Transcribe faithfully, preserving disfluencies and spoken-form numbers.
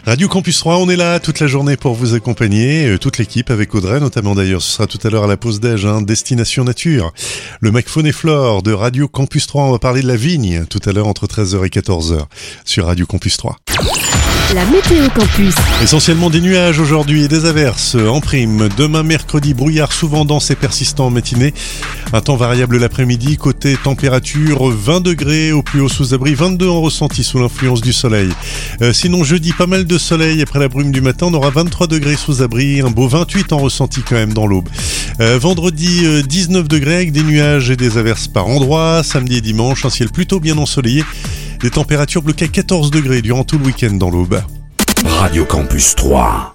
Radio Campus trois, on est là toute la journée pour vous accompagner, euh, toute l'équipe avec Audrey notamment d'ailleurs, ce sera tout à l'heure à la pause déj, hein, Destination Nature. Le Mac Faune et Flore de Radio Campus trois, on va parler de la vigne tout à l'heure entre treize heures et quatorze heures sur Radio Campus trois. La météo campus. Essentiellement des nuages aujourd'hui et des averses en prime. Demain mercredi, brouillard souvent dense et persistant en matinée. Un temps variable l'après-midi. Côté température, vingt degrés au plus haut sous abri, vingt-deux en ressenti sous l'influence du soleil. Euh, sinon jeudi, pas mal de soleil après la brume du matin. On aura vingt-trois degrés sous abri, un beau vingt-huit en ressenti quand même dans l'aube. Euh, vendredi, euh, dix-neuf degrés avec des nuages et des averses par endroits. Samedi et dimanche, un ciel plutôt bien ensoleillé. Des températures bloquées à quatorze degrés durant tout le week-end dans l'Aube. Radio Campus trois.